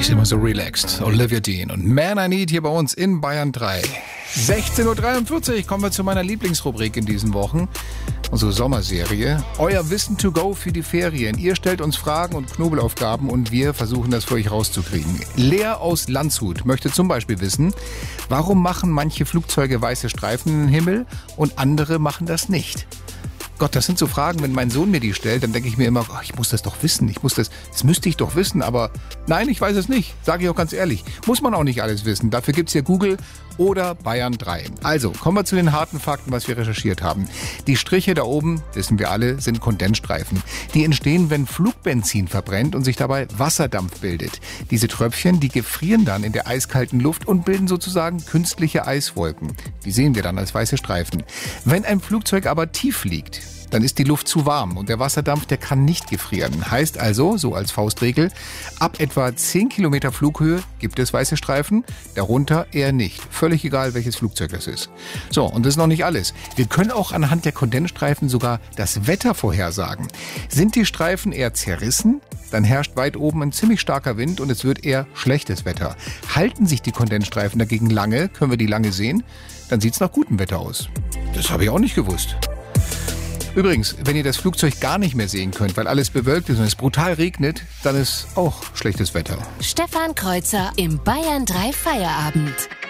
Die ist immer so relaxed. Olivia Dean und Man I Need hier bei uns in Bayern 3. 16.43 Uhr kommen wir zu meiner Lieblingsrubrik in diesen Wochen. Unsere Sommerserie. Euer Wissen to go für die Ferien. Ihr stellt uns Fragen und Knobelaufgaben und wir versuchen das für euch rauszukriegen. Lea aus Landshut möchte zum Beispiel wissen, warum machen manche Flugzeuge weiße Streifen in den Himmel und andere machen das nicht? Gott, das sind so Fragen, wenn mein Sohn mir die stellt, dann denke ich mir immer, oh, ich muss das doch wissen, das müsste ich doch wissen, aber nein, ich weiß es nicht, sage ich auch ganz ehrlich. Muss man auch nicht alles wissen, dafür gibt's ja Google oder Bayern 3. Also, kommen wir zu den harten Fakten, was wir recherchiert haben. Die Striche da oben, wissen wir alle, sind Kondensstreifen. Die entstehen, wenn Flugbenzin verbrennt und sich dabei Wasserdampf bildet. Diese Tröpfchen, die gefrieren dann in der eiskalten Luft und bilden sozusagen künstliche Eiswolken. Die sehen wir dann als weiße Streifen. Wenn ein Flugzeug aber tief fliegt, dann ist die Luft zu warm und der Wasserdampf, der kann nicht gefrieren. Heißt also, so als Faustregel, ab etwa 10 Kilometer Flughöhe gibt es weiße Streifen, darunter eher nicht. Völlig egal, welches Flugzeug das ist. So, und das ist noch nicht alles. Wir können auch anhand der Kondensstreifen sogar das Wetter vorhersagen. Sind die Streifen eher zerrissen, dann herrscht weit oben ein ziemlich starker Wind und es wird eher schlechtes Wetter. Halten sich die Kondensstreifen dagegen lange, können wir die lange sehen, dann sieht es nach gutem Wetter aus. Das habe ich auch nicht gewusst. Übrigens, wenn ihr das Flugzeug gar nicht mehr sehen könnt, weil alles bewölkt ist und es brutal regnet, dann ist auch schlechtes Wetter. Stefan Kreuzer im Bayern 3 Feierabend.